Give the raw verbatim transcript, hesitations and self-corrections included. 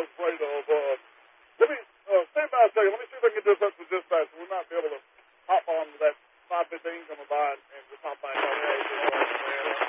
was afraid of. Uh, let me, uh, stand by a second. Let me see if I can get this up to dispatch. We might be able to hop on to that five fifteen coming by and, and just hop back on there.